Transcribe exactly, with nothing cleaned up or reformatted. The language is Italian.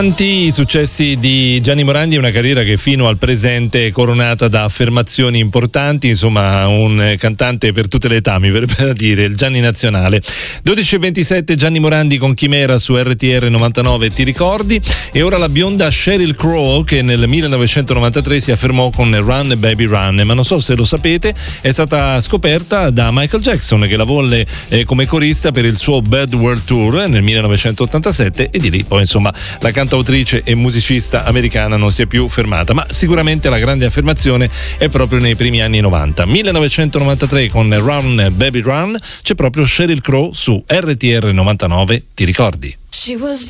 I successi di Gianni Morandi, una carriera che fino al presente è coronata da affermazioni importanti, insomma un cantante per tutte le età, mi verrebbe da dire, il Gianni nazionale. dodici e ventisette, Gianni Morandi con Chimera su R T R novantanove, ti ricordi? E ora la bionda Sheryl Crow, che nel millenovecentonovantatré si affermò con Run Baby Run, ma non so se lo sapete, è stata scoperta da Michael Jackson, che la volle eh, come corista per il suo Bad World Tour nel millenovecentottantasette, e di lì poi insomma la cantante autrice e musicista americana non si è più fermata, ma sicuramente la grande affermazione è proprio nei primi anni novanta. millenovecentonovantatré con Run Baby Run c'è proprio Sheryl Crow su R T R novantanove, ti ricordi? She was